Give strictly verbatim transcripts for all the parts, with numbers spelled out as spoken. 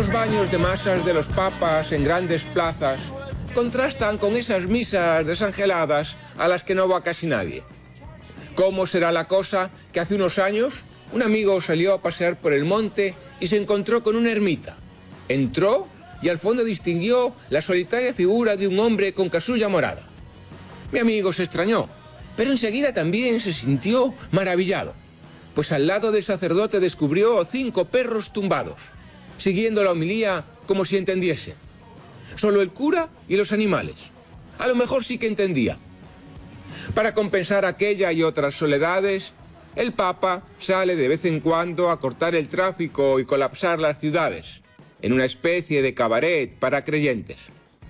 Los baños de masas de los papas en grandes plazas contrastan con esas misas desangeladas a las que no va casi nadie. ¿Cómo será la cosa que hace unos años un amigo salió a pasear por el monte y se encontró con una ermita? Entró y al fondo distinguió la solitaria figura de un hombre con casulla morada. Mi amigo se extrañó, pero enseguida también se sintió maravillado, pues al lado del sacerdote descubrió cinco perros tumbados, siguiendo la homilía como si entendiesen. Solo el cura y los animales. A lo mejor sí que entendía. Para compensar aquella y otras soledades, el Papa sale de vez en cuando a cortar el tráfico y colapsar las ciudades, en una especie de cabaret para creyentes.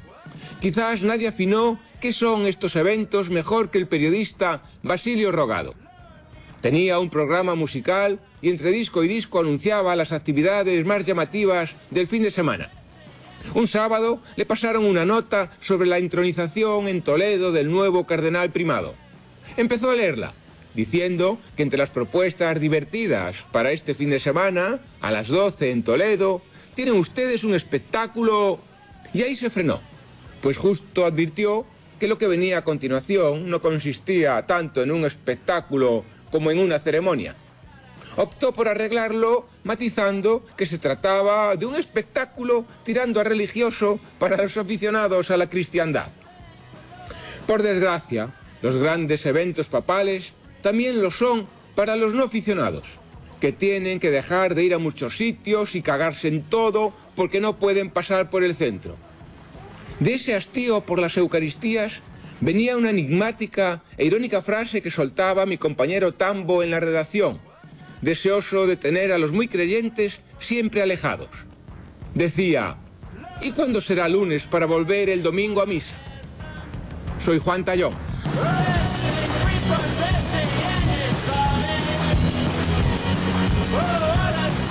Quizás nadie afinó qué son estos eventos mejor que el periodista Basilio Rogado. Tenía un programa musical y entre disco y disco anunciaba las actividades más llamativas del fin de semana. Un sábado le pasaron una nota sobre la intronización en Toledo del nuevo cardenal primado. Empezó a leerla, diciendo que entre las propuestas divertidas para este fin de semana, a las doce en Toledo, tienen ustedes un espectáculo... Y ahí se frenó, pues justo advirtió que lo que venía a continuación no consistía tanto en un espectáculo como en una ceremonia. Optó por arreglarlo matizando que se trataba de un espectáculo tirando a religioso para los aficionados a la cristiandad. Por desgracia, los grandes eventos papales también lo son para los no aficionados, que tienen que dejar de ir a muchos sitios y cagarse en todo porque no pueden pasar por el centro. De ese hastío por las Eucaristías venía una enigmática e irónica frase que soltaba mi compañero Tambo en la redacción, deseoso de tener a los muy creyentes siempre alejados. Decía: ¿y cuándo será lunes para volver el domingo a misa? Soy Juan Tallón.